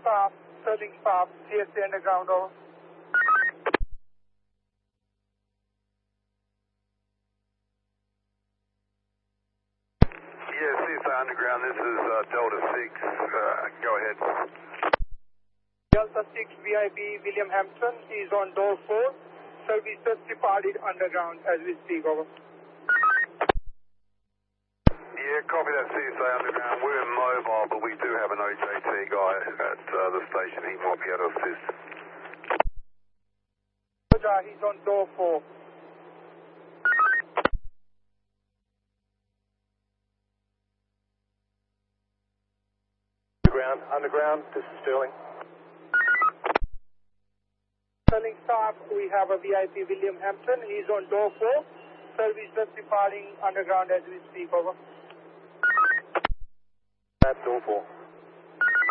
Sterling Farm, CSA Underground, over. Yeah, CSA Underground, this is Delta 6. Go ahead. Delta 6 VIP William Hampton is on door 4. Service just departed underground as we speak, over. Yeah, copy that, CSA Underground. We're mobile, but we do have an OJT guy at the station. He might be able to assist. Roger, he's on door 4. Underground, this is Sterling. Sterling staff, we have a VIP William Hampton. He's on door 4. Service just departing underground as we speak, over. That's door 4.